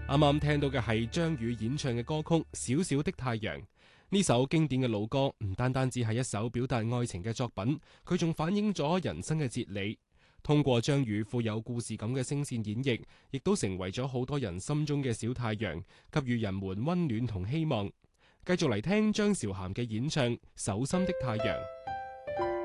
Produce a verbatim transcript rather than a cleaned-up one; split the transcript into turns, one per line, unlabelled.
啱啱聽到嘅係張宇演唱嘅歌曲《小小的太陽》。呢首經典嘅老歌唔單單只係一首表達愛情嘅作品，佢仲反映咗人生嘅哲理。通過張宇富有故事感嘅聲線演繹，亦都成為咗好多人心中嘅小太陽，給予人們溫暖同希望。繼續嚟聽張韶涵嘅演唱《手心的太陽》。